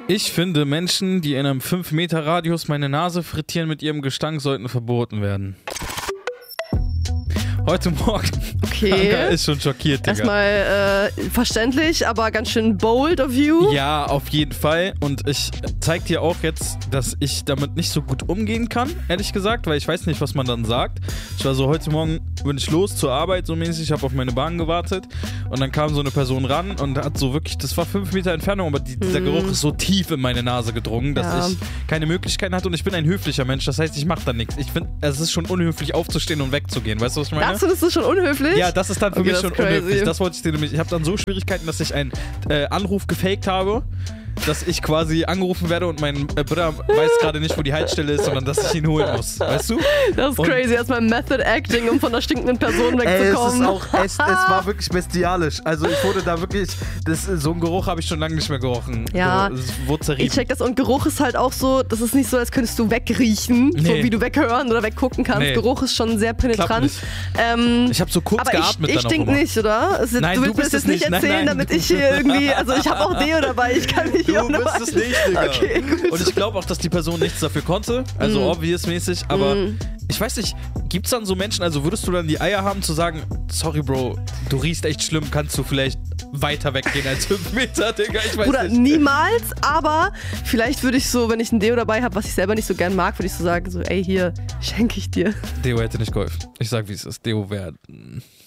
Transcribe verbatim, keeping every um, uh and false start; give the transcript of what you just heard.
Ich finde, Menschen, die in einem fünf Meter Radius meine Nase frittieren mit ihrem Gestank, sollten verboten werden. Heute Morgen. Okay. Anka ist schon schockiert, Digga. Erstmal äh, verständlich, aber ganz schön bold of you. Ja, auf jeden Fall. Und ich zeig dir auch jetzt, dass ich damit nicht so gut umgehen kann, ehrlich gesagt, weil ich weiß nicht, was man dann sagt. Ich war so, heute Morgen bin ich los zur Arbeit so mäßig, ich habe auf meine Bahn gewartet und dann kam so eine Person ran und hat so wirklich, das war fünf Meter Entfernung, aber die, dieser hm. Geruch ist so tief in meine Nase gedrungen, dass ja. ich keine Möglichkeit hatte und ich bin ein höflicher Mensch, das heißt, ich mache da nichts. Ich finde, es ist schon unhöflich aufzustehen und wegzugehen, weißt du, was ich meine? Das findest du schon unhöflich? Ja, das ist dann für okay, mich schon crazy. unhöflich. Das wollte ich dir nämlich. Ich habe dann so Schwierigkeiten, dass ich einen äh, Anruf gefaked habe, dass ich quasi angerufen werde und mein äh, Bruder weiß gerade nicht, wo die Haltestelle ist, sondern dass ich ihn holen muss. Weißt du? Das ist und crazy. Erstmal Method Acting, um von der stinkenden Person wegzukommen. Ey, es ist auch echt, es war wirklich bestialisch. Also ich wurde da wirklich, das, so einen Geruch habe ich schon lange nicht mehr gerochen. Ja, so, wurde zerrieben. Ich check das und Geruch ist halt auch so, das ist nicht so, als könntest du wegriechen, nee. so wie du weghören oder weggucken kannst. Nee. Geruch ist schon sehr penetrant. Ähm, ich habe so kurz aber geatmet ich, dann ich stink nicht, oder? Es, nein, du du willst bist mir das nicht erzählen, nein, nein. damit ich hier irgendwie, also ich habe auch Deo dabei, ich kann mich hier Du bist es nicht, Digga. Okay, gut. Und ich glaube auch, dass die Person nichts dafür konnte, also mm. obvious-mäßig, aber mm. ich weiß nicht, gibt's dann so Menschen, also würdest du dann die Eier haben zu sagen, sorry Bro, du riechst echt schlimm, kannst du vielleicht weiter weggehen als fünf Meter, Digga, ich weiß Bruder, nicht. niemals, aber vielleicht würde ich so, wenn ich ein Deo dabei habe, was ich selber nicht so gern mag, würde ich so sagen, so ey, hier, schenke ich dir. Deo hätte nicht geholfen. Ich sag, wie es ist, Deo wäre...